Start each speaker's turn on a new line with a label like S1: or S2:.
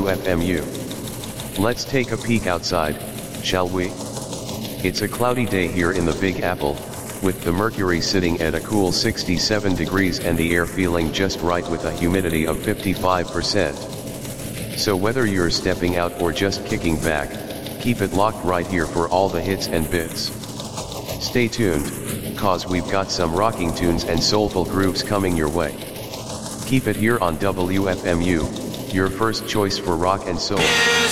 S1: WFMU. Let's take a peek outside, shall we? It's a cloudy day here in the Big Apple, with the mercury sitting at a cool 67 degrees and the air feeling just right with a humidity of 55%. So whether you're stepping out or just kicking back, keep it locked right here for all the hits and bits. Stay tuned, cause we've got some rocking tunes and soulful grooves coming your way. Keep it here on WFMU, your first choice for rock and soul.